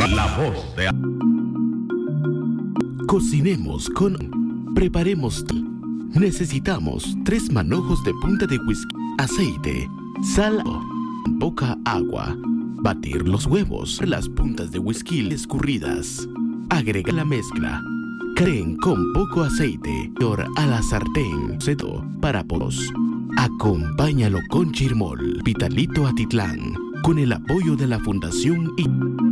La voz de... Cocinemos con... Preparemos... Necesitamos 3 manojos de punta de whisky, aceite, sal, poca agua. Batir los huevos, las puntas de whisky escurridas. Agrega la mezcla. Creen con poco aceite a la sartén seto para poros. Acompáñalo con chirmol, Vitalito Atitlán, con el apoyo de la Fundación I.